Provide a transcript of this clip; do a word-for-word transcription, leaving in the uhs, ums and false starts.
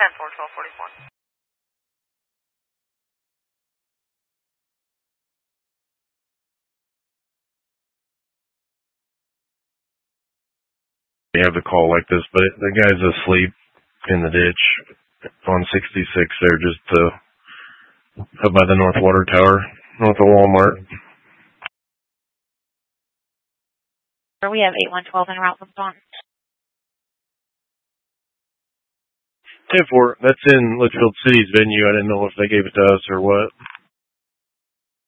ten four, twelve forty-four. You have the call like this, but the guy's asleep in the ditch on sixty-six there, just uh, up by the North Water Tower, north of Walmart. We have eight one twelve en route from Taunton. ten four, that's in Litchfield City's venue. I didn't know if they gave it to us or what.